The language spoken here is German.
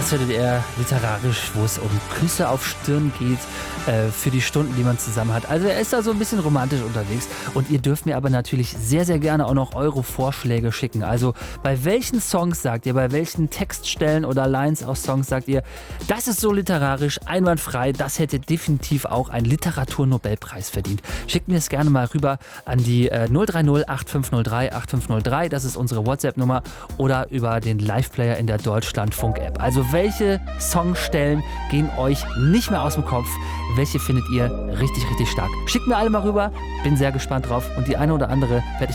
Das werdet ihr literarisch, wo es um Küsse auf Stirn geht, für die Stunden, die man zusammen hat. Also er ist da so ein bisschen romantisch unterwegs. Und ihr dürft mir aber natürlich sehr, sehr gerne auch noch eure Vorschläge schicken. Also bei welchen Songs sagt ihr, bei welchen Textstellen oder Lines aus Songs sagt ihr, das ist so literarisch, einwandfrei, das hätte definitiv auch einen Literaturnobelpreis verdient. Schickt mir es gerne mal rüber an die 030 8503 8503, das ist unsere WhatsApp-Nummer, oder über den Live-Player in der Deutschlandfunk-App. Also welche Songstellen gehen euch nicht mehr aus dem Kopf? Welche findet ihr richtig, richtig stark? Schickt mir alle mal rüber, bin sehr gespannt drauf und die eine oder andere werde ich